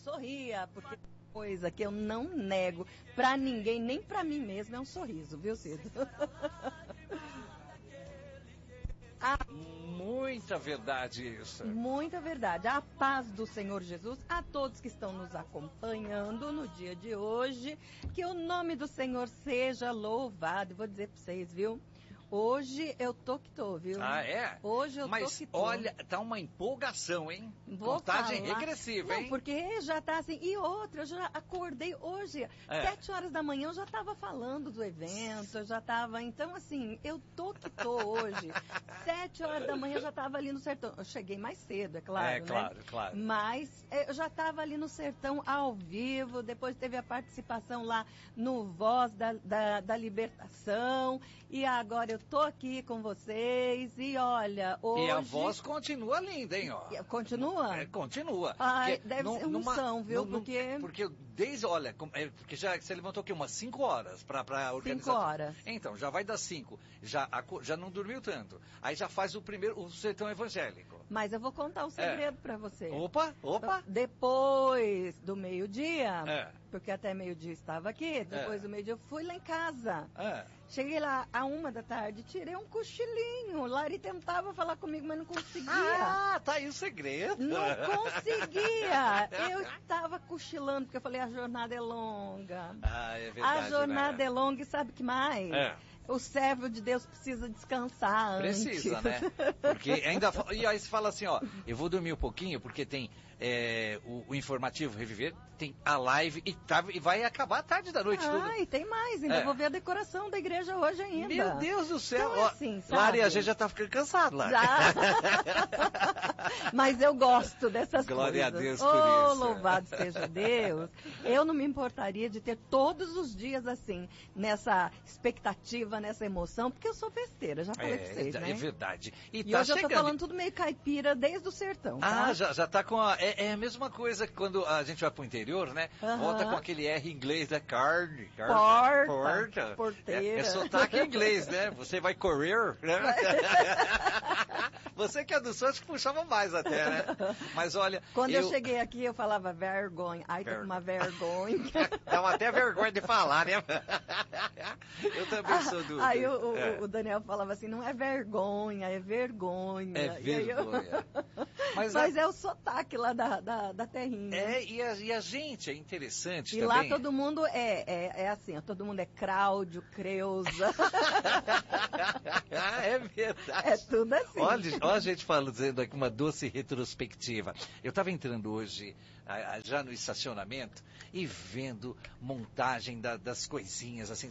sorria, porque coisa que eu não nego pra ninguém, nem pra mim mesmo, é um sorriso, viu, Cido? Muita verdade isso. Muita verdade. A paz do Senhor Jesus a todos que estão nos acompanhando no dia de hoje. Que o nome do Senhor seja louvado. Vou dizer pra vocês, viu? Hoje eu tô que tô, viu? Ah, é? Hoje eu tô que tô. Mas olha, tá uma empolgação, hein? Vou Contagem falar. regressiva, Não, hein? porque já tá assim. E outra, eu já acordei hoje, 7 horas da manhã, eu já tava falando do evento, eu já tava. Então, assim, eu tô que tô hoje. 7 horas da manhã eu já tava ali no sertão. Eu cheguei mais cedo, é claro, né? Claro, claro. Mas eu já tava ali no sertão ao vivo, depois teve a participação lá no Voz da Libertação. E agora eu tô aqui com vocês. E olha, hoje. E a voz continua linda, hein, ó. Continua? Continua. Ai, deve ser unção, viu? Porque desde, olha, porque já você levantou aqui umas 5 horas para organizar. 5 horas. Então, já vai das 5. Já não dormiu tanto. Aí já faz o sertão evangélico. Mas eu vou contar um segredo pra você. Opa. Depois do meio-dia, porque até meio-dia estava aqui, depois do meio-dia eu fui lá em casa. Cheguei lá à 1h da tarde, tirei um cochilinho. Lari tentava falar comigo, mas não conseguia. Ah, tá aí o segredo. Não conseguia. Eu estava cochilando, porque eu falei, a jornada é longa. Ah, é verdade. A jornada é longa e sabe o que mais? O servo de Deus precisa descansar antes. Precisa, né? Porque e aí você fala assim, ó, eu vou dormir um pouquinho, porque tem o informativo Reviver, tem a live e vai acabar a tarde da noite. E tem mais, ainda vou ver a decoração da igreja hoje ainda. Meu Deus do céu. Então, assim, sabe? Lari, a gente já tá ficando cansado, Lari. Já. Mas eu gosto dessas Glória coisas. Glória a Deus por isso. Louvado seja Deus. Eu não me importaria de ter todos os dias assim, nessa expectativa, nessa emoção, porque eu sou festeira, já falei pra vocês, né? É verdade. E tá hoje eu tô falando tudo meio caipira desde o sertão, tá? Já tá com é a mesma coisa que quando a gente vai pro interior, né? Volta com aquele R inglês da carne. Porta. Porteira. É sotaque inglês, né? Você vai correr, né? Você que é do Sul, acho que puxava mais até, né? Mas olha... Quando eu cheguei aqui, eu falava vergonha. Ai, tô com uma vergonha. Dava até vergonha de falar, né? Eu também sou do... Aí o Daniel falava assim, não é vergonha, é vergonha. É vergonha. Mas é o sotaque lá da terrinha. E a gente é interessante e também. E lá todo mundo é assim, todo mundo é Cláudio, Creuza. É verdade. É tudo assim. Olha a gente dizendo aqui uma doce retrospectiva. Eu estava entrando hoje já no estacionamento e vendo montagem das coisinhas, assim,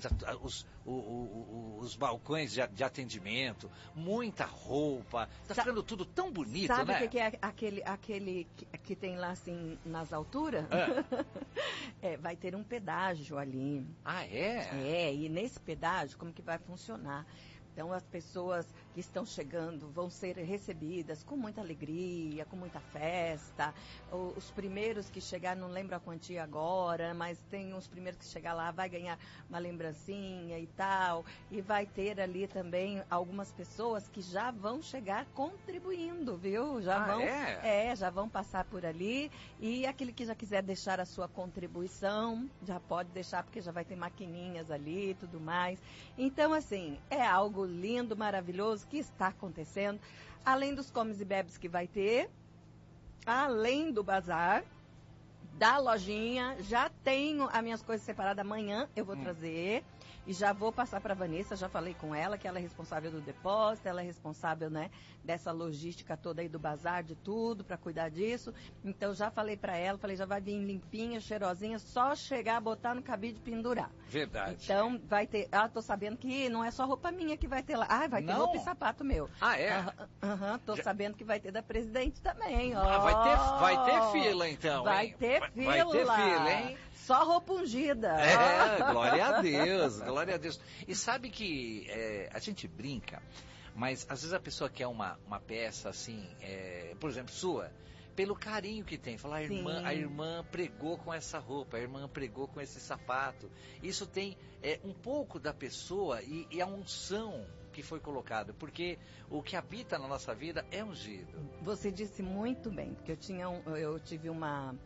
os balcões de atendimento, muita roupa. Tá ficando tudo tão bonito, né? Sabe o que é aquele que tem lá assim nas alturas? Vai ter um pedágio ali. Ah, é? E nesse pedágio, como que vai funcionar? Então, as pessoas que estão chegando vão ser recebidas com muita alegria, com muita festa. Os primeiros que chegar, não lembro a quantia agora, mas tem uns primeiros que chegar lá, vai ganhar uma lembrancinha e tal. E vai ter ali também algumas pessoas que já vão chegar contribuindo, viu? Já vão passar por ali. E aquele que já quiser deixar a sua contribuição, já pode deixar, porque já vai ter maquininhas ali e tudo mais. Então, assim, é algo lindo, maravilhoso que está acontecendo, além dos comes e bebes que vai ter, além do bazar, da lojinha, já tenho as minhas coisas separadas, amanhã eu vou trazer e já vou passar para a Vanessa, já falei com ela que ela é responsável do depósito, ela é responsável, né, dessa logística toda aí do bazar, de tudo, para cuidar disso. Então já falei para ela, já vai vir limpinha, cheirosinha, só chegar, botar no cabide e pendurar. Verdade. Então vai ter, tô sabendo que não é só roupa minha que vai ter lá. Vai ter roupa e sapato meu. Ah, é? Tô sabendo que vai ter da presidente também, ó. Vai ter fila então, vai hein? Ter fila. Vai ter fila, hein? Só roupa ungida. Glória a Deus, glória a Deus. E sabe que a gente brinca, mas às vezes a pessoa quer uma peça assim, por exemplo, sua, pelo carinho que tem. Falar, a irmã pregou com essa roupa, a irmã pregou com esse sapato. Isso tem um pouco da pessoa e a unção que foi colocado, porque o que habita na nossa vida é ungido. Você disse muito bem, porque eu tive uma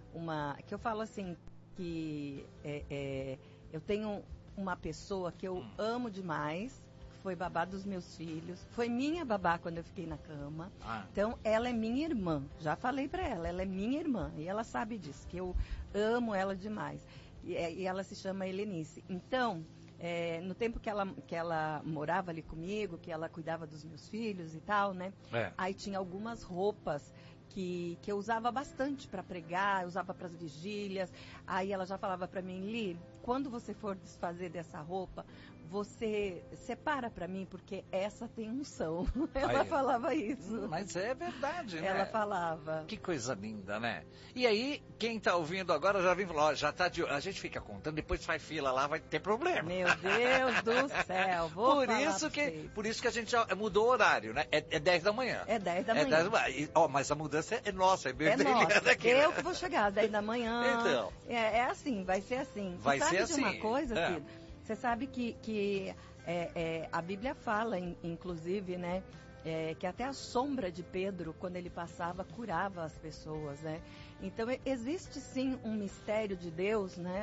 que eu falo assim, que eu tenho uma pessoa que eu amo demais, foi babá dos meus filhos, foi minha babá quando eu fiquei na cama. Então, ela é minha irmã. Já falei para ela é minha irmã. E ela sabe disso, que eu amo ela demais. E ela se chama Helenice. Então, no tempo que ela morava ali comigo, que ela cuidava dos meus filhos e tal, né? Aí tinha algumas roupas que eu usava bastante para pregar, eu usava para as vigílias. Aí ela já falava para mim, Li, quando você for desfazer dessa roupa, você separa para mim, porque essa tem unção. Ela falava isso. Mas é verdade, né? Ela falava. Que coisa linda, né? E aí, quem está ouvindo agora já vem falar, já tá a gente fica contando, depois faz fila lá, vai ter problema. Meu Deus do céu, por isso que a gente já mudou o horário, né? É 10 da manhã. É 10 da manhã. Mas a mudança é nossa, nossa. Aqui, eu que vou chegar às 10 da manhã. Então. É assim, vai ser assim. Vai ser assim. Sabe de uma coisa, Cid? Você sabe que a Bíblia fala, inclusive, né, que até a sombra de Pedro, quando ele passava, curava as pessoas, né? Então, existe sim um mistério de Deus, né,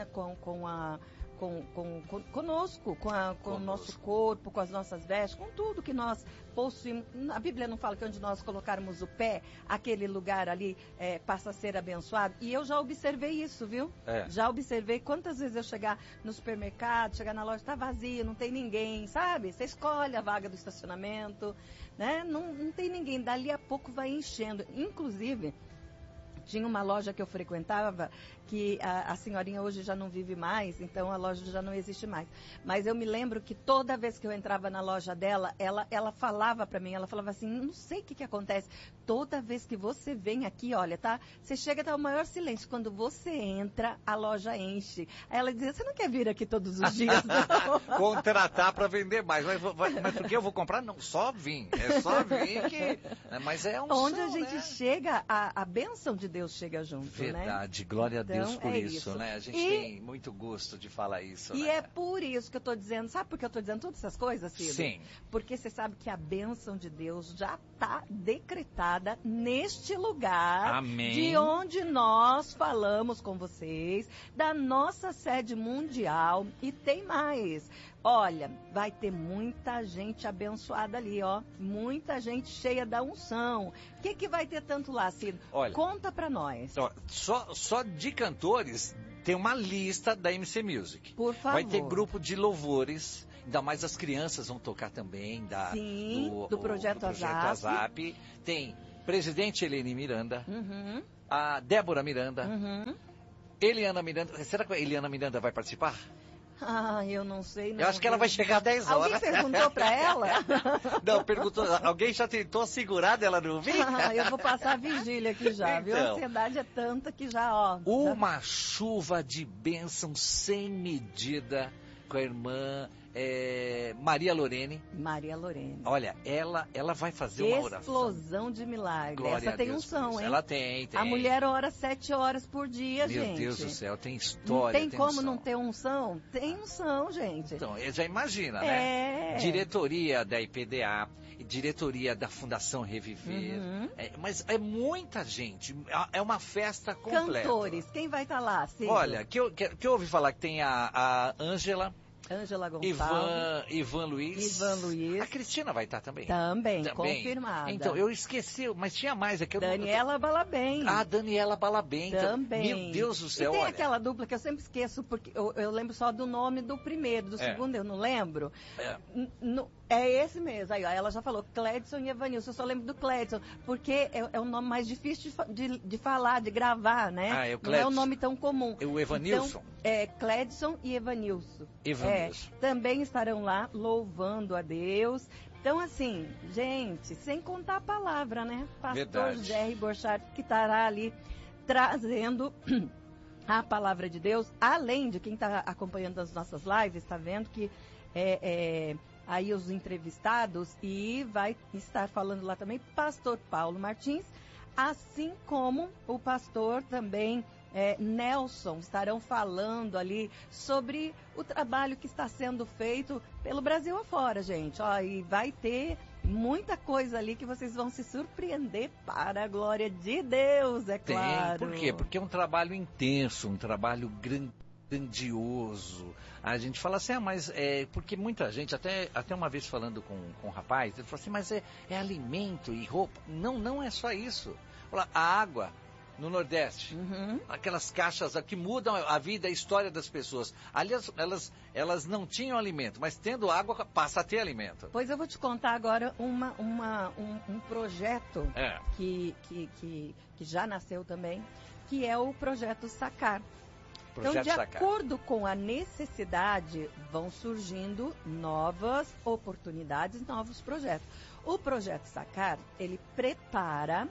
conosco, com o nosso corpo, com as nossas vestes, com tudo que nós possuímos. A Bíblia não fala que onde nós colocarmos o pé, aquele lugar ali passa a ser abençoado. E eu já observei isso, viu? Já observei quantas vezes eu chegar no supermercado, chegar na loja, está vazio, não tem ninguém, sabe? Você escolhe a vaga do estacionamento, né? Não tem ninguém. Dali a pouco vai enchendo. Inclusive, tinha uma loja que eu frequentava que a senhorinha hoje já não vive mais, então a loja já não existe mais. Mas eu me lembro que toda vez que eu entrava na loja dela, ela falava para mim, ela falava assim, não sei o que acontece, toda vez que você vem aqui, olha, tá? Você chega, tá o maior silêncio, quando você entra, a loja enche. Aí ela dizia, você não quer vir aqui todos os dias, não? Contratar para vender mais, mas por que eu vou comprar? Não, só vim, é só vir que... Mas é um onde a gente chega, a bênção de Deus chega junto, verdade, né? Glória a Deus por isso, né? A gente tem muito gosto de falar isso, E né? é por isso que eu estou dizendo, sabe por que eu estou dizendo todas essas coisas, Cid? Sim. Porque você sabe que a bênção de Deus já está decretada neste lugar. Amém. De onde nós falamos com vocês, da nossa sede mundial. E tem mais. Olha, vai ter muita gente abençoada ali, ó. Muita gente cheia da unção. O que vai ter tanto lá, Cid? Olha, conta pra nós. Só de cantores, tem uma lista da MC Music. Por favor. Vai ter grupo de louvores, ainda mais as crianças vão tocar também. Do Projeto ASAP. Tem Presidente Helene Miranda, a Débora Miranda, Eliana Miranda. Será que a Eliana Miranda vai participar? Eu não sei. Não, eu acho que ela vai chegar às 10 horas. Alguém perguntou pra ela? Não, perguntou. Alguém já tentou segurar dela não vir? Eu vou passar a vigília aqui já, viu? A ansiedade é tanta que já, ó. Uma chuva de bênção sem medida com a irmã Maria Lorene. Maria Lorene. Olha, ela vai fazer uma oração. Explosão de milagre. Glória essa tem unção, hein? Ela tem. A mulher ora 7 horas por dia, gente. Meu Deus do céu, tem história. Não tem como unção. Não ter unção? Tem unção, gente. Então, já imagina, né? Diretoria da IPDA, diretoria da Fundação Reviver. Mas é muita gente. É uma festa completa. Cantores, quem vai estar lá, Cid? Olha, que eu ouvi falar que tem a Ângela Gonçalves, Ivan Luiz. A Cristina vai estar também. Também, confirmada. Então, eu esqueci, mas tinha mais aqui. Daniela Balabem. Daniela Balabem. Também. Meu Deus do céu, e tem aquela dupla que eu sempre esqueço, porque eu lembro só do nome do primeiro, do segundo eu não lembro. É esse mesmo. Aí, ó, ela já falou, Cledson e Evanilson. Eu só lembro do Cledson, porque é o nome mais difícil de falar, de gravar, né? Não é um nome tão comum. O Evanilson? Então, Cledson e Evanilson. Evanilson. Também estarão lá louvando a Deus. Então, assim, gente, sem contar a palavra, né? Pastor Jerry Borchardt, que estará ali trazendo a palavra de Deus, além de quem está acompanhando as nossas lives, está vendo que aí os entrevistados, e vai estar falando lá também pastor Paulo Martins, assim como o pastor também Nelson, estarão falando ali sobre o trabalho que está sendo feito pelo Brasil afora, gente. Ó, e vai ter muita coisa ali que vocês vão se surpreender para a glória de Deus, é claro. Por quê? Porque é um trabalho intenso, um trabalho grandioso. A gente fala assim, mas porque muita gente, até uma vez falando com um rapaz, ele falou assim, mas é alimento e roupa. Não é só isso. A água no Nordeste, aquelas caixas que mudam a vida e a história das pessoas. Aliás, elas não tinham alimento, mas tendo água passa a ter alimento. Pois eu vou te contar agora um projeto que já nasceu também, que é o projeto Sacar. Então, de acordo com a necessidade, vão surgindo novas oportunidades, novos projetos. O projeto Sacar, ele prepara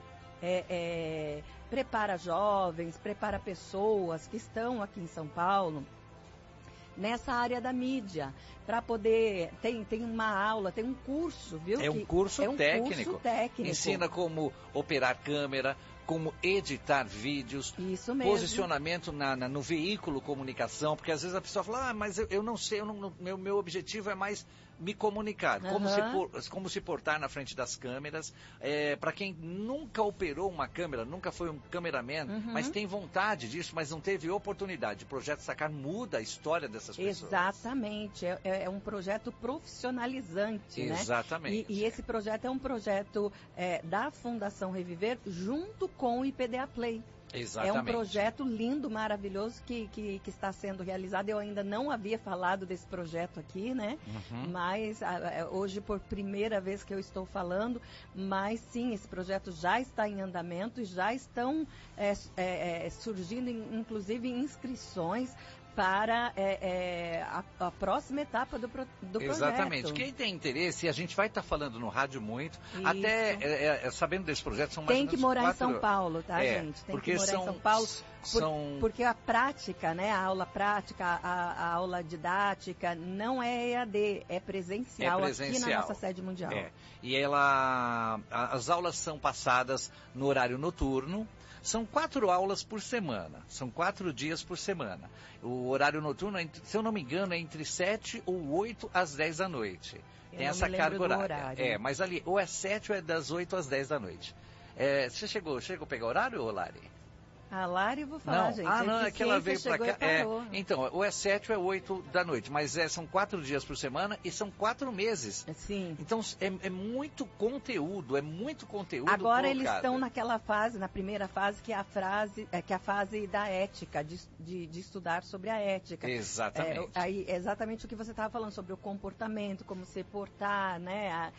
jovens, prepara pessoas que estão aqui em São Paulo nessa área da mídia, para poder, tem uma aula, tem um curso, viu? É um curso técnico. Ensina como operar câmera, como editar vídeos, isso mesmo, posicionamento no veículo comunicação, porque às vezes a pessoa fala, mas eu não sei, meu objetivo é mais me comunicar, como se portar na frente das câmeras. Para quem nunca operou uma câmera, nunca foi um cameraman, mas tem vontade disso, mas não teve oportunidade. O Projeto Sacar muda a história dessas pessoas. Exatamente, é um projeto profissionalizante, exatamente, né? E esse projeto é um projeto da Fundação Reviver junto com o IPDA Play. Exatamente. É um projeto lindo, maravilhoso que está sendo realizado. Eu ainda não havia falado desse projeto aqui, né? Mas hoje, por primeira vez que eu estou falando, mas sim, esse projeto já está em andamento e já estão surgindo, inclusive, inscrições para a próxima etapa do projeto. Exatamente. Quem tem interesse, a gente vai estar falando no rádio muito, até sabendo desse projeto, são mais ou menos Tem que morar em São Paulo, tá, gente? Tem que morar em São Paulo, porque a prática, né, a aula prática, a aula didática, não é EAD, é presencial aqui na nossa sede mundial. E as aulas são passadas no horário noturno. São 4 aulas por semana, são 4 dias por semana. O horário noturno, se eu não me engano, é entre 7 ou 8 às 10 da noite. Tem essa carga horária. Mas ali, ou é 7 ou é das 8 às 10 da noite. Você chegou a pegar horário, Lari? A Lari, eu vou falar, gente. Não, é que ela veio para cá. Então, ou é 7 ou é 8 da noite, mas são 4 dias por semana e são 4 meses. Sim. Então, é muito conteúdo, Agora eles estão naquela fase, na primeira fase, que é a fase da ética, de estudar sobre a ética. Exatamente. É exatamente o que você estava falando, sobre o comportamento, como se portar, né?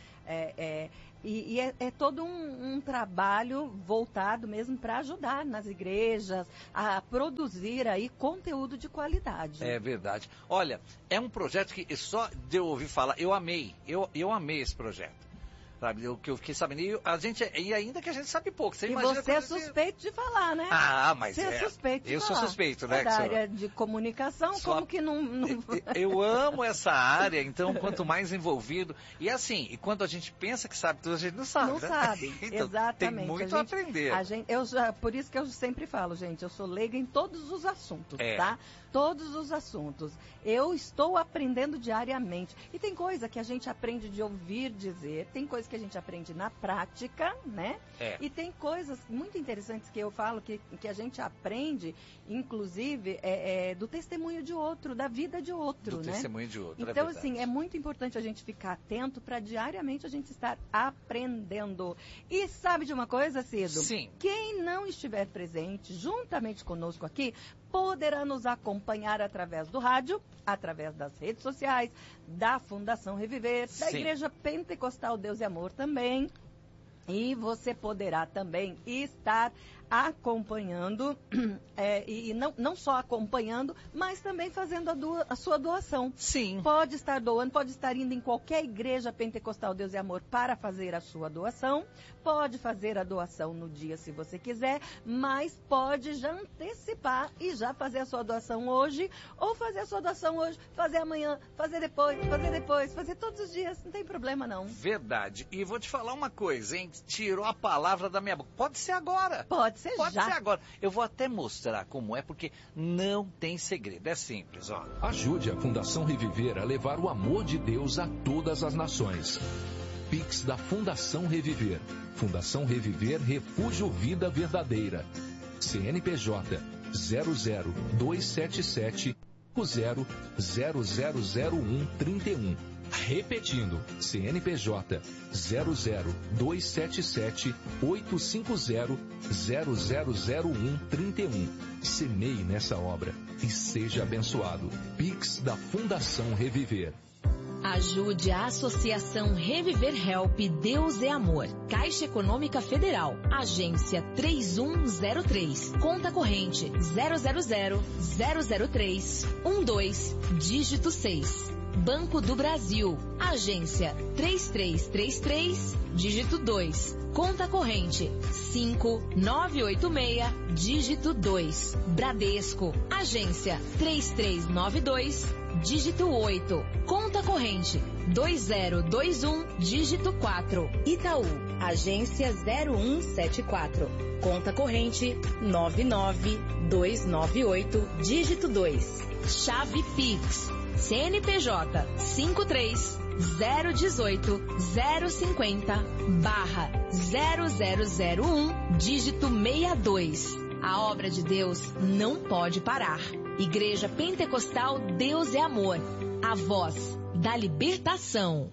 E é todo um trabalho voltado mesmo para ajudar nas igrejas a produzir aí conteúdo de qualidade. É verdade. Olha, é um projeto que só de eu ouvir falar, eu amei esse projeto. Sabe, o que eu fiquei sabendo. E ainda que a gente sabe pouco. Você é suspeito de falar, né? Mas você é suspeito de falar. Eu sou suspeito, né? Da área de comunicação, como que não... Eu amo essa área, então quanto mais envolvido... E assim, quando a gente pensa que sabe tudo, a gente não sabe, Não né? sabe, então, exatamente. Tem muito a aprender. Por isso que eu sempre falo, gente, eu sou leiga em todos os assuntos, tá? Todos os assuntos. Eu estou aprendendo diariamente. E tem coisa que a gente aprende de ouvir dizer, tem coisa que a gente aprende na prática, né? E tem coisas muito interessantes que eu falo que a gente aprende, inclusive, do testemunho de outro, da vida de outro, né? Testemunho de outro, então, assim, é muito importante a gente ficar atento para diariamente a gente estar aprendendo. E sabe de uma coisa, Cido? Sim. Quem não estiver presente juntamente conosco aqui, poderá nos acompanhar através do rádio, através das redes sociais, da Fundação Reviver, da Igreja Pentecostal Deus e Amor também. E você poderá também estar acompanhando, e não só acompanhando, mas também fazendo a sua doação. Sim. Pode estar doando, pode estar indo em qualquer igreja pentecostal Deus e Amor para fazer a sua doação. Pode fazer a doação no dia se você quiser, mas pode já antecipar e já fazer a sua doação hoje, ou fazer a sua doação hoje, fazer amanhã, fazer depois, fazer todos os dias, não tem problema não. Verdade. E vou te falar uma coisa, hein? Tirou a palavra da minha boca. Pode ser agora. Pode ser agora. Eu vou até mostrar como é, porque não tem segredo. É simples, ó. Ajude a Fundação Reviver a levar o amor de Deus a todas as nações. Pix da Fundação Reviver. Fundação Reviver, Refúgio Vida Verdadeira. CNPJ 00277 000131. Repetindo, CNPJ 00277 850 000131. Semeie nessa obra e seja abençoado. Pix da Fundação Reviver. Ajude a Associação Reviver Help Deus é Amor. Caixa Econômica Federal. Agência 3103. Conta corrente 000-003-12, dígito 6. Banco do Brasil. Agência 3333, dígito 2. Conta corrente 5986, dígito 2. Bradesco. Agência 3392, dígito 8. Conta corrente 2021, dígito 4. Itaú. Agência 0174. Conta corrente 99298, dígito 2. Chave Pix. CNPJ 53-018-050/0001, dígito 62. A obra de Deus não pode parar. Igreja Pentecostal Deus é Amor. A voz da libertação.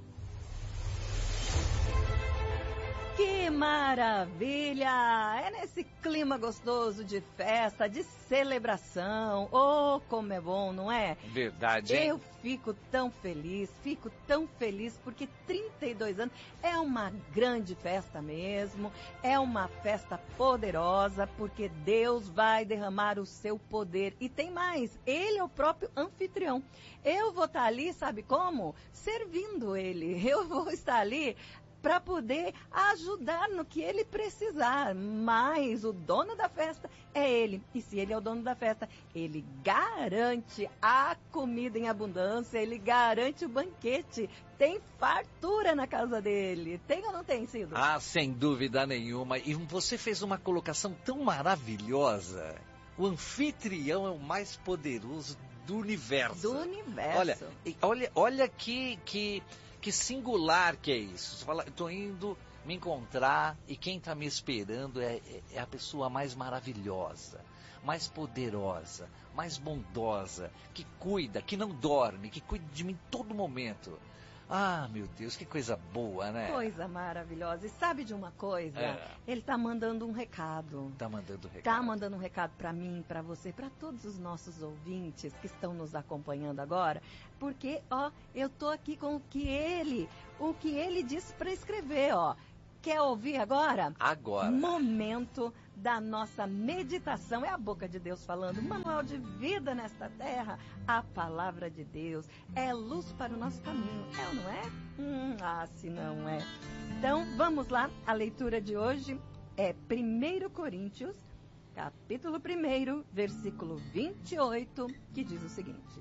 Que maravilha! É nesse clima gostoso de festa, de celebração. Oh, como é bom, não é? Verdade, hein? Eu fico tão feliz porque 32 anos é uma grande festa mesmo, é uma festa poderosa, porque Deus vai derramar o seu poder. E tem mais, Ele é o próprio anfitrião. Eu vou estar ali, sabe como? Servindo Ele. Eu vou estar ali para poder ajudar no que ele precisar. Mas o dono da festa é ele. E se ele é o dono da festa, ele garante a comida em abundância, ele garante o banquete. Tem fartura na casa dele. Tem ou não tem, Cido? Ah, sem dúvida nenhuma. E você fez uma colocação tão maravilhosa. O anfitrião é o mais poderoso do universo. Do universo. Olha que singular que é isso. Você fala, eu estou indo me encontrar e quem está me esperando é a pessoa mais maravilhosa, mais poderosa, mais bondosa, que cuida, que não dorme, que cuida de mim em todo momento. Ah, meu Deus, que coisa boa, né? Coisa maravilhosa. E sabe de uma coisa? Ele está mandando um recado. Está mandando um recado. Está mandando um recado para mim, para você, para todos os nossos ouvintes que estão nos acompanhando agora. Porque, eu tô aqui com o que ele disse para escrever, Quer ouvir agora? Agora. Momento da nossa meditação. É a boca de Deus falando. Manual de vida nesta terra. A palavra de Deus é luz para o nosso caminho. É ou não é? Se não é. Então, vamos lá. A leitura de hoje é 1 Coríntios, capítulo 1, versículo 28, que diz o seguinte.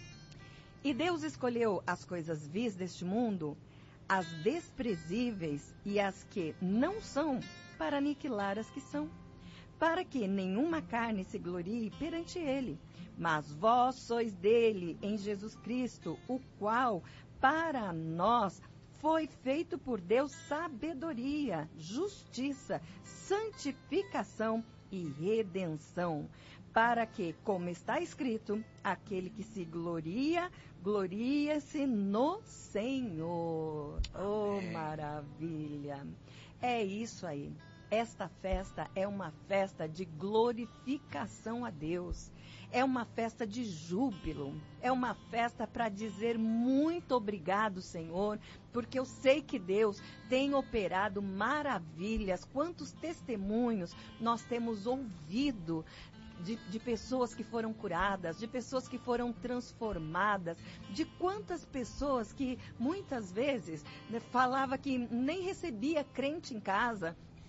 E Deus escolheu as coisas vis deste mundo, as desprezíveis e as que não são, para aniquilar as que são, para que nenhuma carne se glorie perante ele. Mas vós sois dele em Jesus Cristo, o qual para nós foi feito por Deus sabedoria, justiça, santificação e redenção, para que, como está escrito, aquele que se gloria, gloria-se no Senhor. Oh, maravilha! É isso aí. Esta festa é uma festa de glorificação a Deus. É uma festa de júbilo. É uma festa para dizer muito obrigado, Senhor, porque eu sei que Deus tem operado maravilhas. Quantos testemunhos nós temos ouvido de pessoas que foram curadas, de pessoas que foram transformadas, de quantas pessoas que muitas vezes falava que nem recebia crente em casa,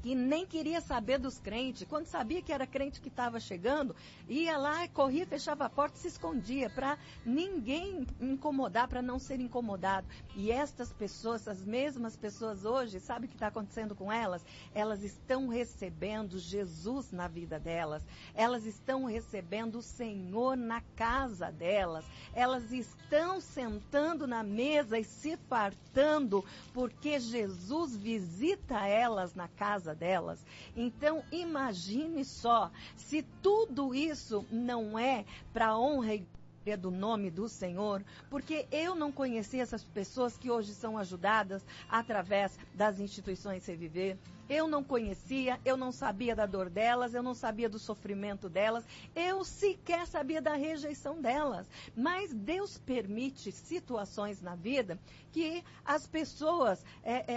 que nem queria saber dos crentes. Quando sabia que era crente que estava chegando, ia lá, corria, fechava a porta e se escondia para ninguém incomodar, para não ser incomodado. E estas pessoas, as mesmas pessoas hoje, sabe o que está acontecendo com elas? Elas estão recebendo Jesus na vida delas. Elas estão recebendo o Senhor na casa delas. Elas estão sentando na mesa e se fartando porque Jesus visita elas na casa delas. Então, imagine só, se tudo isso não é para a honra e glória do nome do Senhor, porque eu não conhecia essas pessoas que hoje são ajudadas através das instituições Reviver. Eu não conhecia, eu não sabia da dor delas, eu não sabia do sofrimento delas, eu sequer sabia da rejeição delas. Mas Deus permite situações na vida que as pessoas,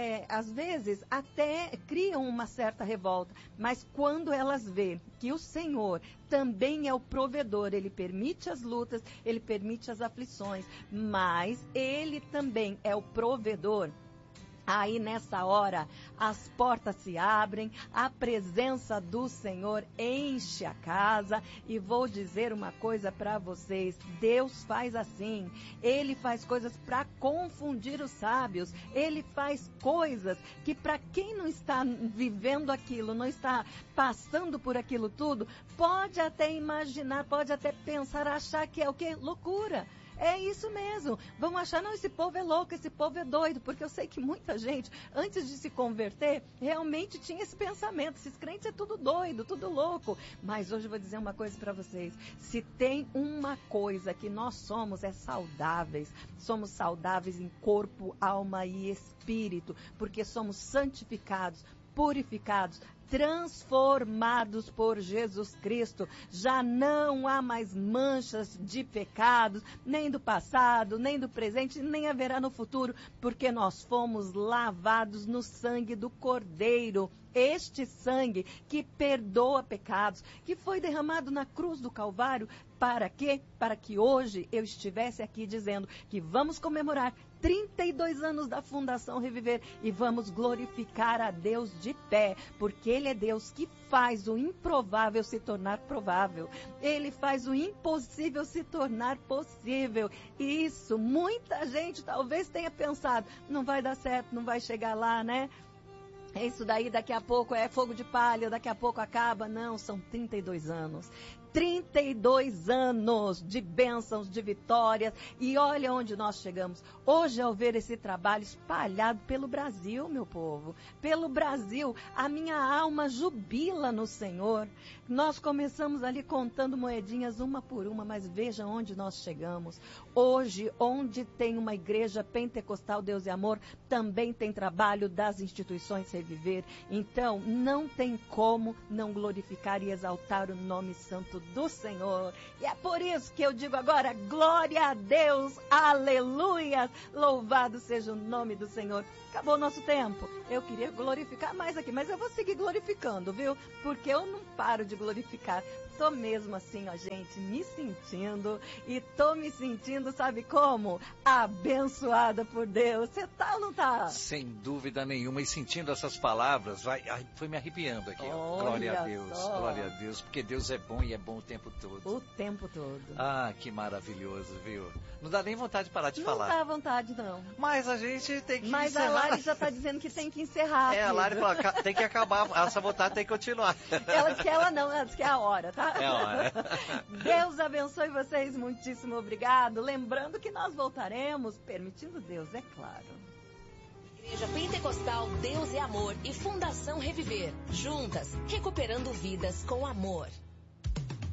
às vezes, até criam uma certa revolta. Mas quando elas veem que o Senhor também é o provedor, Ele permite as lutas, Ele permite as aflições, mas Ele também é o provedor. Aí nessa hora as portas se abrem, a presença do Senhor enche a casa e vou dizer uma coisa para vocês, Deus faz assim, Ele faz coisas para confundir os sábios, Ele faz coisas que para quem não está vivendo aquilo, não está passando por aquilo tudo, pode até imaginar, pode até pensar, achar que é o quê? Loucura. É isso mesmo. Vão achar, não, esse povo é louco, esse povo é doido. Porque eu sei que muita gente, antes de se converter, realmente tinha esse pensamento. Esses crentes é tudo doido, tudo louco. Mas hoje eu vou dizer uma coisa para vocês. Se tem uma coisa que nós somos, é saudáveis. Somos saudáveis em corpo, alma e espírito. Porque somos santificados, purificados, transformados por Jesus Cristo. Já não há mais manchas de pecados, nem do passado, nem do presente, nem haverá no futuro, porque nós fomos lavados no sangue do Cordeiro. Este sangue que perdoa pecados, que foi derramado na cruz do Calvário, para quê? Para que hoje eu estivesse aqui dizendo que vamos comemorar 32 anos da Fundação Reviver e vamos glorificar a Deus de pé, porque Ele é Deus que faz o improvável se tornar provável. Ele faz o impossível se tornar possível. E isso, muita gente talvez tenha pensado, não vai dar certo, não vai chegar lá, né? Isso daí daqui a pouco é fogo de palha, daqui a pouco acaba. Não, são 32 anos. 32 anos de bênçãos, de vitórias. E olha onde nós chegamos. Hoje, ao ver esse trabalho espalhado pelo Brasil, meu povo, pelo Brasil, a minha alma jubila no Senhor. Nós começamos ali contando moedinhas uma por uma, mas veja onde nós chegamos. Hoje, onde tem uma igreja pentecostal Deus e Amor, também tem trabalho das instituições Reviver. Então, não tem como não glorificar e exaltar o nome santo do Senhor. E é por isso que eu digo agora, glória a Deus, aleluia, louvado seja o nome do Senhor. Acabou o nosso tempo. Eu queria glorificar mais aqui, mas eu vou seguir glorificando, viu? Porque eu não paro de glorificar. Tô mesmo assim, ó, gente, me sentindo. E tô me sentindo, sabe como? Abençoada por Deus. Você tá ou não tá? Sem dúvida nenhuma. E sentindo essas palavras, foi me arrepiando aqui. Ó. Glória a Deus, glória a Deus. Porque Deus é bom e é bom o tempo todo. O tempo todo. Ah, que maravilhoso, viu? Não dá nem vontade de parar de falar. Não dá vontade, não. Mas a gente tem que Mas encerrar. a Lari já tá dizendo que tem que encerrar. A Lari falou, tem que acabar, essa vontade tem que continuar. Ela disse que ela não, ela disse que é a hora, tá? É a hora. Deus abençoe vocês, muitíssimo obrigado. Lembrando que nós voltaremos, permitindo Deus, é claro. Igreja Pentecostal Deus é Amor e Fundação Reviver. Juntas, recuperando vidas com amor.